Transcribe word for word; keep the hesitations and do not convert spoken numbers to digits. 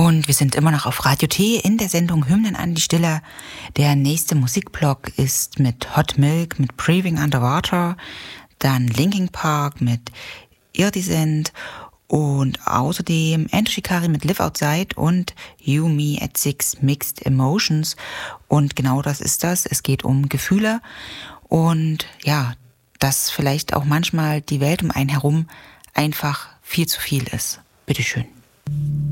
Und wir sind immer noch auf Radio T in der Sendung Hymnen an die Stille. Der nächste Musikblock ist mit Hot Milk, mit Breathing Underwater, dann Linkin Park mit Iridescent und außerdem Endo Shikari mit Live Outside und You Me at Six Mixed Emotions. Und genau das ist das. Es geht um Gefühle und ja, dass vielleicht auch manchmal die Welt um einen herum einfach viel zu viel ist. Bitteschön.